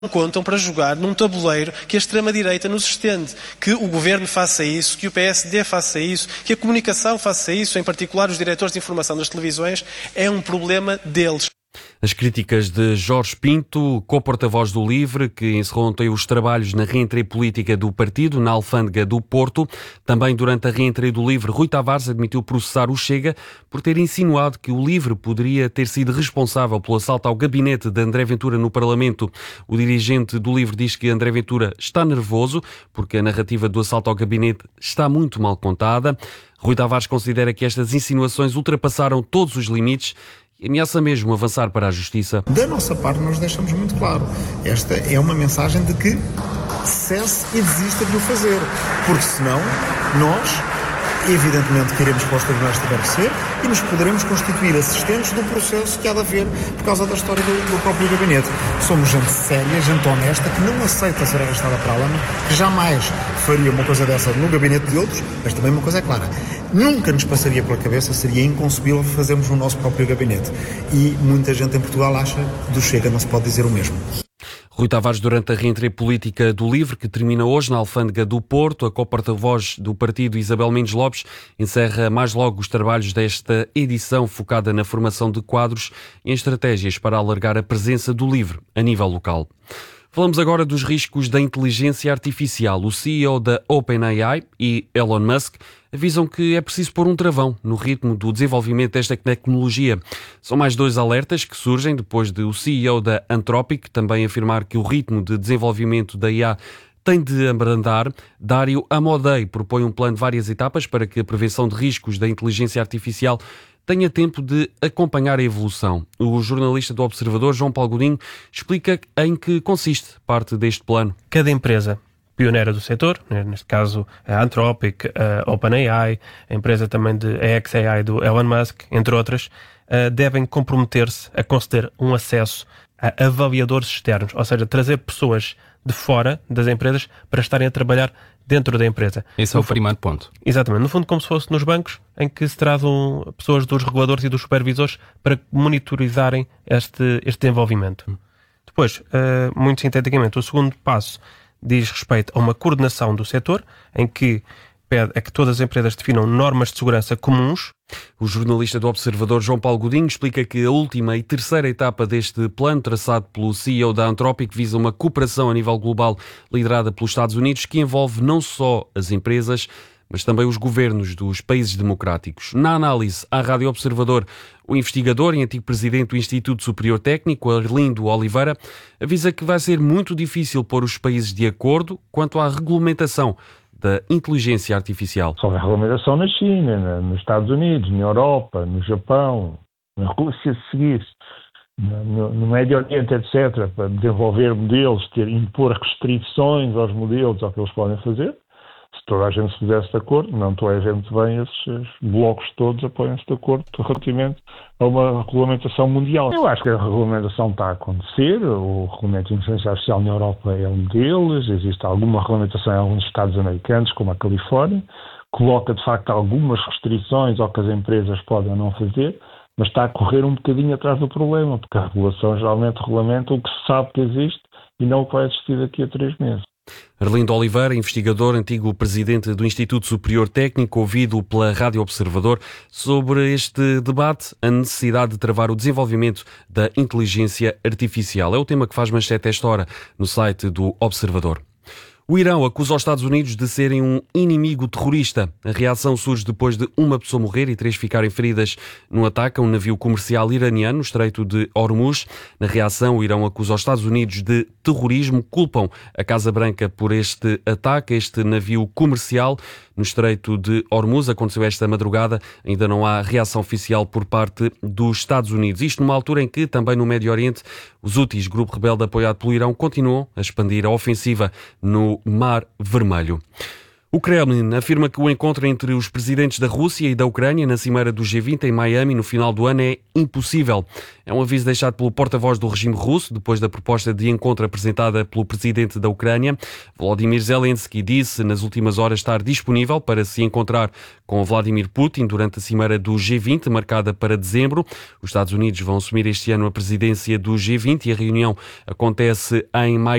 contam para jogar num tabuleiro que a extrema-direita nos estende. Que o Governo faça isso, que o PSD faça isso, que a comunicação faça isso, em particular os diretores de informação das televisões, é um problema deles. As críticas de Jorge Pinto, co-porta-voz do LIVRE, que encerrou ontem os trabalhos na reentrée política do partido na Alfândega do Porto. Também durante a reentrée do LIVRE, Rui Tavares admitiu processar o Chega por ter insinuado que o LIVRE poderia ter sido responsável pelo assalto ao gabinete de André Ventura no Parlamento. O dirigente do LIVRE diz que André Ventura está nervoso porque a narrativa do assalto ao gabinete está muito mal contada. Rui Tavares considera que estas insinuações ultrapassaram todos os limites e ameaça mesmo avançar para a Justiça. Da nossa parte, nós deixamos muito claro. Esta é uma mensagem de que cesse e desista de o fazer. Porque senão, nós, evidentemente, queremos que os tribunais esclarecer e nos poderemos constituir assistentes do processo que há de haver por causa da história do próprio gabinete. Somos gente séria, gente honesta, que não aceita ser arrastada para a lama, que jamais faria uma coisa dessa no gabinete de outros, mas também uma coisa é clara. Nunca nos passaria pela cabeça, seria inconcebível fazermos no nosso próprio gabinete. E muita gente em Portugal acha que do Chega não se pode dizer o mesmo. Rui Tavares, durante a reentrée política do LIVRE, que termina hoje na Alfândega do Porto, a co-porta-voz do partido Isabel Mendes Lopes encerra mais logo os trabalhos desta edição focada na formação de quadros em estratégias para alargar a presença do LIVRE a nível local. Falamos agora dos riscos da inteligência artificial. O CEO da OpenAI e Elon Musk avisam que é preciso pôr um travão no ritmo do desenvolvimento desta tecnologia. São mais dois alertas que surgem depois de o CEO da Anthropic também afirmar que o ritmo de desenvolvimento da IA tem de abrandar. Dario Amodei propõe um plano de várias etapas para que a prevenção de riscos da inteligência artificial tenha tempo de acompanhar a evolução. O jornalista do Observador, João Paulo Godinho, explica em que consiste parte deste plano. Cada empresa pioneira do setor, neste caso a Anthropic, a OpenAI, a empresa também de xAI do Elon Musk, entre outras, devem comprometer-se a conceder um acesso a avaliadores externos, ou seja, trazer pessoas de fora das empresas para estarem a trabalhar dentro da empresa. Esse é o primeiro ponto. Exatamente. No fundo, como se fosse nos bancos, em que se trazem pessoas dos reguladores e dos supervisores para monitorizarem este desenvolvimento. Depois, muito sinteticamente, o segundo passo diz respeito a uma coordenação do setor, em que pede a que todas as empresas definam normas de segurança comuns. O jornalista do Observador, João Paulo Godinho, explica que a última e terceira etapa deste plano, traçado pelo CEO da Anthropic, visa uma cooperação a nível global liderada pelos Estados Unidos, que envolve não só as empresas, mas também os governos dos países democráticos. Na análise à Rádio Observador, o investigador e antigo presidente do Instituto Superior Técnico, Arlindo Oliveira, avisa que vai ser muito difícil pôr os países de acordo quanto à regulamentação da inteligência artificial. Só houver regulamentação na China, nos Estados Unidos, na Europa, no Japão, na Rússia, se seguisse, no Médio Oriente, etc., para desenvolver modelos, impor restrições aos modelos, ao que eles podem fazer. Se toda a gente se pusesse de acordo, não toda a gente bem, esses blocos todos apoiam-se de acordo relativamente a uma regulamentação mundial. Eu acho que a regulamentação está a acontecer, o regulamento de inteligência artificial na Europa é um deles, existe alguma regulamentação em alguns estados americanos, como a Califórnia, coloca de facto algumas restrições ao que as empresas podem ou não fazer, mas está a correr um bocadinho atrás do problema, porque a regulação geralmente regulamenta o que se sabe que existe e não o que vai existir daqui a 3 meses. Arlindo Oliveira, investigador, antigo presidente do Instituto Superior Técnico, ouvido pela Rádio Observador sobre este debate, a necessidade de travar o desenvolvimento da inteligência artificial. É o tema que faz manchete esta hora no site do Observador. O Irão acusa os Estados Unidos de serem um inimigo terrorista. A reação surge depois de uma pessoa morrer e 3 ficarem feridas num ataque a um navio comercial iraniano no Estreito de Hormuz. Na reação, o Irão acusa os Estados Unidos de terrorismo, culpam a Casa Branca por este ataque a este navio comercial no Estreito de Hormuz. Aconteceu esta madrugada, ainda não há reação oficial por parte dos Estados Unidos. Isto numa altura em que, também no Médio Oriente, os Houthis, grupo rebelde apoiado pelo Irão, continuam a expandir a ofensiva no Mar Vermelho. O Kremlin afirma que o encontro entre os presidentes da Rússia e da Ucrânia na cimeira do G20 em Miami no final do ano é impossível. É um aviso deixado pelo porta-voz do regime russo, depois da proposta de encontro apresentada pelo presidente da Ucrânia. Volodymyr Zelensky disse nas últimas horas estar disponível para se encontrar com Vladimir Putin durante a cimeira do G20, marcada para dezembro. Os Estados Unidos vão assumir este ano a presidência do G20 e a reunião acontece em maio.